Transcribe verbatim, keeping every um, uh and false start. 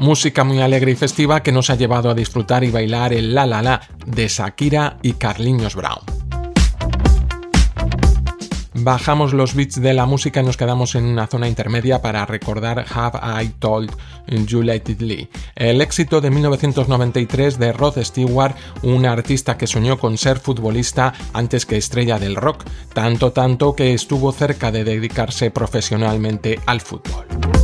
Música muy alegre y festiva que nos ha llevado a disfrutar y bailar el La La La de Shakira y Carlinhos Brown. Bajamos los beats de la música y nos quedamos en una zona intermedia para recordar Have I Told You Lately, el éxito de mil novecientos noventa y tres de Rod Stewart, un artista que soñó con ser futbolista antes que estrella del rock, tanto tanto que estuvo cerca de dedicarse profesionalmente al fútbol.